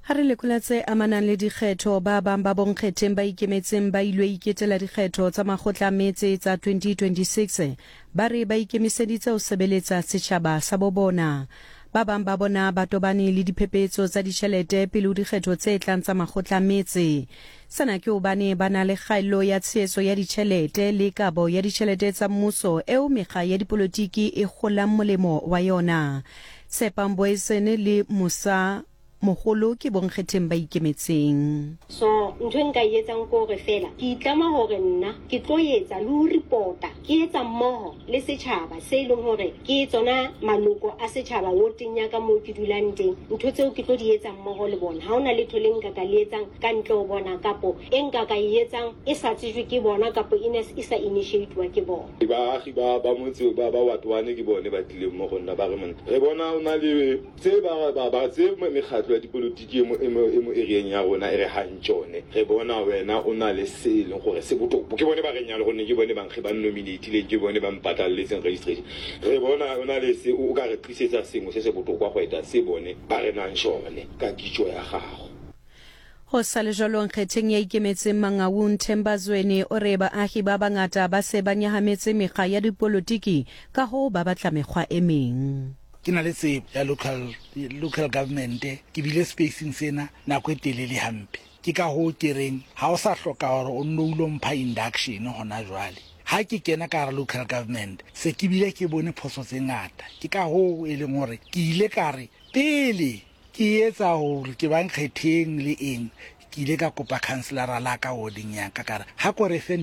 Ha re lekolatse amanang le dikgetho ba bang ba bonkgetheng ba ikemetseng ba ilwe iketela dikgetho tsa makgotla a metse tsa 2026 ba re ba ikemiseditse ho sebeletsa setjhaba sa bo bona. Ba bang ba bona ba tobane le diphephetso tsa ditjhelete pele ho dikgetho tse tlang tsa makgotla a metse. Sena ke hobane ba na le kgaello ya tshehetso ya ditjhelete le kabo ya ditjhelete tsa mmuso eo mekga ya dipolotiki e kgolang molemo wa yona. Tshepa Mboesene le Musa Mogolo ke bonkgetheng ba ikemetseng. So ntho nka etsang ko re fela ke itlama hore nna ke tlo etsa le ho reporta ke etsa mmoho le setjhaba se leng hore ke tsona maloko a setjhaba woteng ya ka moo ke dulang teng. Ntho tseo ke tlo di etsa mmoho le bona. Ha ona letho le nka ka le etsang ka ntle ho bona kapo e nka ka etsang e sa tsejwe ke bona kapo e sa initiate wa ke bona. Baagi ba motse ba watwane ke bone ba tlileng mo gonna ba re monna re bona ona le tse ba tse mekgatlo ya dipolotiki mo areeng ya rona e re hantjone re bona wena o na le se leng gore se botopo ke bone ba re nyalo gonne ke bone bankge ba nominate ke bone ba mpatalletseng registration re bona o na le se o ka re tlisetsa sengwe se se botokwa go eta se bone ba re nang shone ka kitso ya gago. Ho sa le jwalo nkgetheng ya ikemetseng Mangaung Thembazweni o re baahi ba bangata ba se ba nyahametse mekga ya dipolotiki ka ho ba batla mekgwa e meng. Ke na le tsebo ya local government ke bile spacing sena nako e telele hampe ke ka ho ke reng ha o sa hloka hore o nno ulo mpha induction hona jwale ha ke kena ka local government se ke bile ke bone phoso tse ngata ke ka ho e leng hore ke ile ka re pele ke etsa hore ke ba nkgetheng le eng ke ile ka kopa councilor la ka warding ya ka ha ko re